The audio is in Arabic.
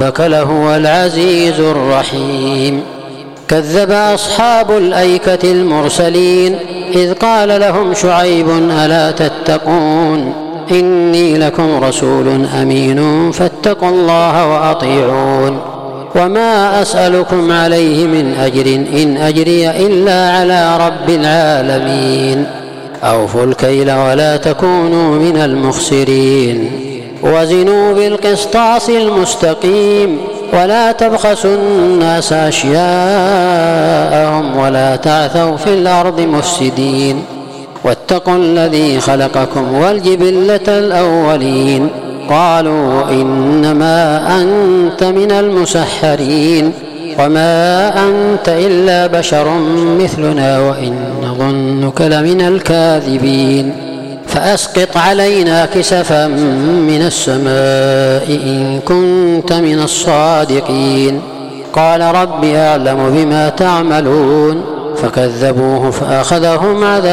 ربك لهو العزيز الرحيم. كذب أصحاب الأيكة المرسلين إذ قال لهم شعيب ألا تتقون إني لكم رسول أمين فاتقوا الله وأطيعون وما أسألكم عليه من أجر إن أجري إلا على رب العالمين. أوفوا الكيل ولا تكونوا من المخسرين وزنوا بالقسطاس المستقيم ولا تبخسوا الناس أشياءهم ولا تعثوا في الأرض مفسدين واتقوا الذي خلقكم والجبلة الأولين قالوا إنما أنت من المسحرين وما أنت إلا بشر مثلنا وإن نظنك لمن الكاذبين فأسقط علينا كسفا من السماء إن كنت من الصادقين. قال رب أعلم بما تعملون فكذبوه فأخذهم عذاب